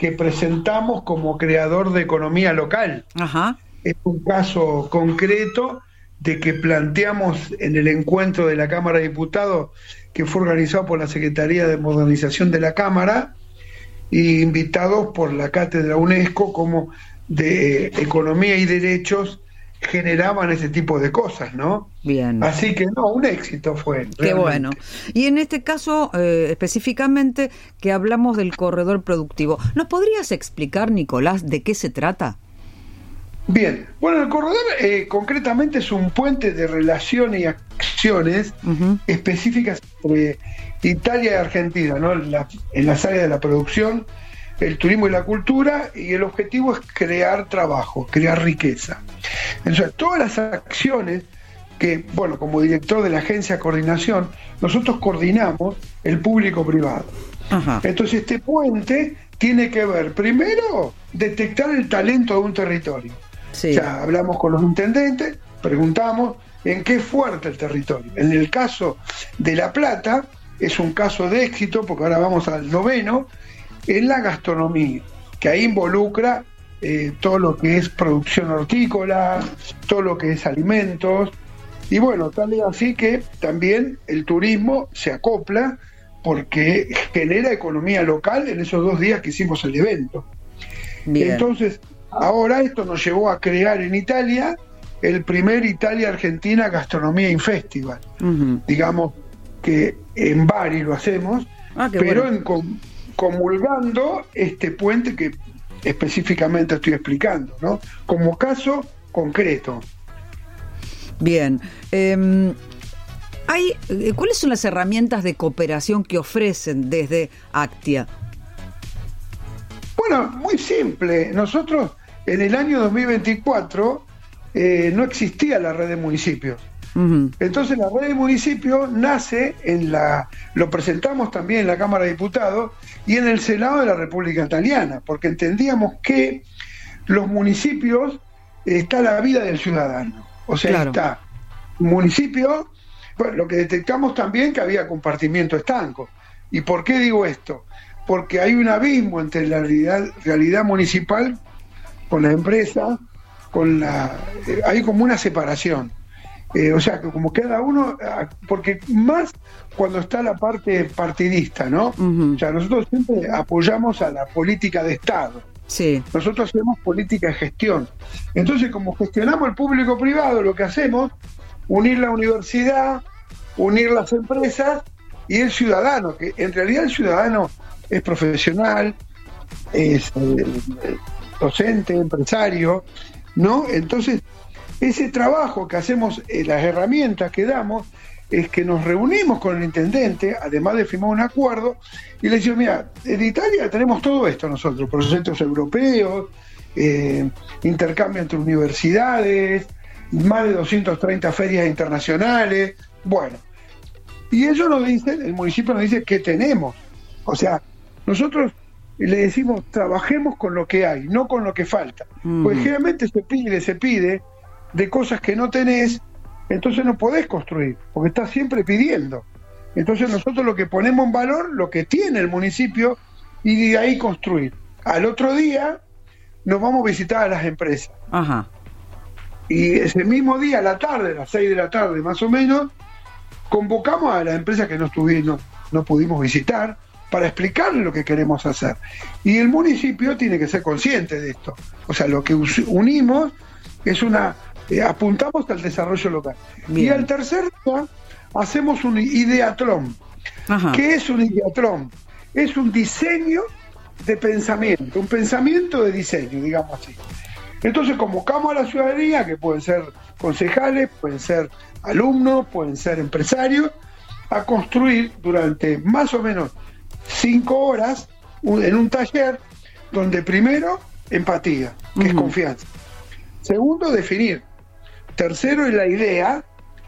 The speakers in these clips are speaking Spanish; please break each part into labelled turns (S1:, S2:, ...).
S1: que presentamos como creador de economía local.
S2: Ajá.
S1: Es un caso concreto de que planteamos en el encuentro de la Cámara de Diputados, que fue organizado por la Secretaría de Modernización de la Cámara, y invitados por la Cátedra UNESCO, como de Economía y Derechos generaban ese tipo de cosas, ¿no?
S2: Bien.
S1: Así que no, un éxito fue.
S2: Qué
S1: realmente.
S2: bueno. Y en este caso, específicamente, que hablamos del corredor productivo, ¿nos podrías explicar, Nicolás, de qué se trata?
S1: Bien, bueno, el corredor concretamente es un puente de relación y acciones específicas entre Italia y Argentina, ¿no? En las áreas de la producción, el turismo y la cultura, y el objetivo es crear trabajo, crear riqueza. Entonces, todas las acciones que, bueno, como director de la agencia de coordinación, nosotros coordinamos el público-privado.
S2: Ajá.
S1: Entonces, este puente tiene que ver, primero, detectar el talento de un territorio.
S2: Sí.
S1: O sea, hablamos con los intendentes, preguntamos en qué es fuerte el territorio. En el caso de La Plata, es un caso de éxito, porque ahora vamos al 9º, en la gastronomía, que ahí involucra todo lo que es producción hortícola, todo lo que es alimentos, y bueno, tal es así que también el turismo se acopla porque genera economía local en esos 2 días que hicimos el evento.
S2: Bien.
S1: Entonces, ahora esto nos llevó a crear en Italia el primer Italia-Argentina Gastronomía Festival. Digamos que en Bari lo hacemos, pero bueno, comulgando este puente que específicamente estoy explicando, ¿no? Como caso concreto.
S2: Bien. ¿Cuáles son las herramientas de cooperación que ofrecen desde Actia?
S1: Bueno, muy simple. Nosotros en el año 2024 no existía la red de municipios. Entonces la red de municipios nace lo presentamos también en la Cámara de Diputados y en el Senado de la República Italiana, porque entendíamos que los municipios está la vida del ciudadano. O sea, claro, está municipio, bueno, lo que detectamos también que había compartimiento estanco. ¿Y por qué digo esto? Porque hay un abismo entre la realidad municipal con la empresa, hay como una separación. O sea, que como cada uno, porque más cuando está la parte partidista, ¿no? O sea, nosotros siempre apoyamos a la política de Estado.
S2: Sí.
S1: Nosotros hacemos política de gestión. Entonces, como gestionamos el público-privado, lo que hacemos, unir la universidad, unir las empresas y el ciudadano, que en realidad el ciudadano es profesional, es docente, empresario, ¿no? Entonces, ese trabajo que hacemos, las herramientas que damos, es que nos reunimos con el intendente, además de firmar un acuerdo, y le decimos, mira, en Italia tenemos todo esto nosotros, proyectos europeos, intercambio entre universidades, más de 230 ferias internacionales, bueno. Y ellos nos dicen, el municipio nos dice qué tenemos. O sea, nosotros le decimos, trabajemos con lo que hay, no con lo que falta. Porque generalmente se pide de cosas que no tenés, entonces no podés construir, porque estás siempre pidiendo. Entonces nosotros lo que ponemos en valor, lo que tiene el municipio, y de ahí construir. Al otro día nos vamos a visitar a las empresas.
S2: Ajá.
S1: Y ese mismo día, a la tarde, a las 6 de la tarde más o menos, convocamos a las empresas que no pudimos visitar para explicarles lo que queremos hacer. Y el municipio tiene que ser consciente de esto. O sea, lo que unimos es apuntamos al desarrollo local. Bien. Y al tercer día hacemos un ideatlón. Ajá. ¿Qué es un ideatlón? Es un diseño de pensamiento, un pensamiento de diseño, digamos así. Entonces convocamos a la ciudadanía, que pueden ser concejales, pueden ser alumnos, pueden ser empresarios, a construir durante más o menos 5 horas en un taller donde primero, empatía, que es confianza. Segundo, definir. Tercero, la idea.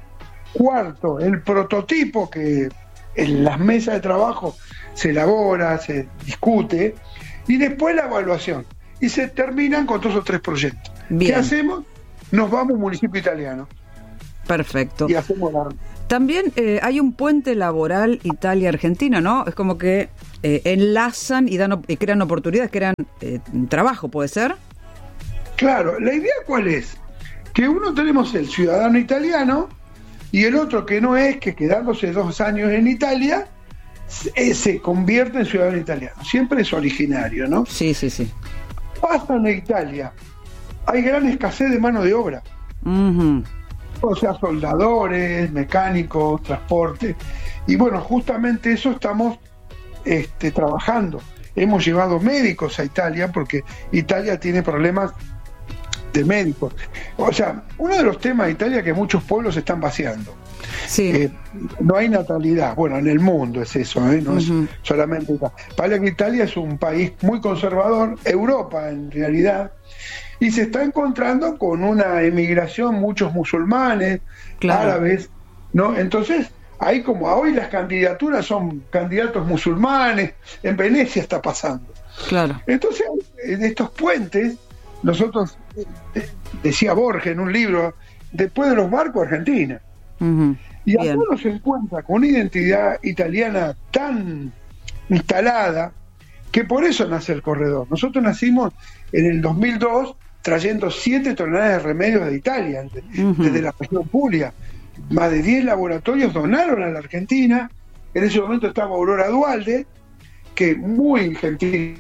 S1: Cuarto, el prototipo que en las mesas de trabajo se elabora, se discute. Y después la evaluación. Y se terminan con 2 o 3 proyectos. Bien. ¿Qué hacemos? Nos vamos a un municipio italiano.
S2: Perfecto.
S1: Y hacemos
S2: También hay un puente laboral Italia-Argentina, ¿no? Es como que enlazan y crean oportunidades, crean trabajo, ¿puede ser?
S1: Claro, la idea ¿cuál es? Que uno tenemos el ciudadano italiano y el otro que no es, que quedándose 2 años en Italia, se convierte en ciudadano italiano. Siempre es originario, ¿no?
S2: Sí, sí, sí.
S1: Pasan a Italia. Hay gran escasez de mano de obra.
S2: Uh-huh.
S1: O sea, soldadores, mecánicos, transporte. Y bueno, justamente eso estamos trabajando. Hemos llevado médicos a Italia porque Italia tiene problemas de médicos. O sea, uno de los temas de Italia es que muchos pueblos se están vaciando.
S2: Sí.
S1: No hay natalidad. Bueno, en el mundo es eso, no
S2: uh-huh.
S1: es solamente Italia. Para que Italia es un país muy conservador, Europa en realidad, y se está encontrando con una emigración, muchos musulmanes, claro, árabes, ¿no? Entonces, ahí como hoy las candidaturas son candidatos musulmanes, en Venecia está pasando.
S2: Claro.
S1: Entonces, en estos puentes, nosotros, decía Borges en un libro, después de los barcos, Argentina.
S2: Uh-huh.
S1: Y acá uno se encuentra con una identidad italiana tan instalada que por eso nace el corredor. Nosotros nacimos en el 2002 trayendo 7 toneladas de remedios de Italia, desde la región Puglia. Más de 10 laboratorios donaron a la Argentina. En ese momento estaba Aurora Dualde, que muy gentil,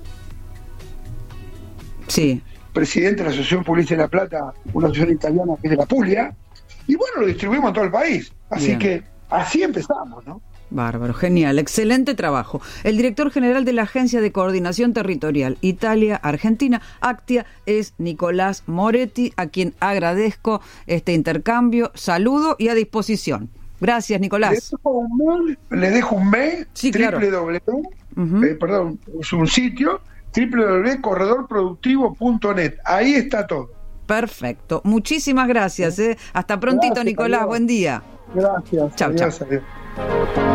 S2: sí,
S1: presidente de la Asociación Pugliese de La Plata, una asociación italiana que es de la Puglia, y bueno, lo distribuimos en todo el país. Así
S2: bien,
S1: que así empezamos, ¿no?
S2: Bárbaro, genial, excelente trabajo. El director general de la Agencia de Coordinación Territorial Italia-Argentina, ACTIA, es Nicolás Moretti, a quien agradezco este intercambio. Saludo y a disposición. Gracias, Nicolás.
S1: Le dejo un mail,
S2: sí, claro,
S1: perdón, es un sitio, www.corredorproductivo.net. Ahí está todo.
S2: Perfecto. Muchísimas gracias. Hasta prontito, gracias, Nicolás. Adiós. Buen día.
S1: Gracias.
S2: Chau,
S1: adiós,
S2: chau.
S1: Adiós.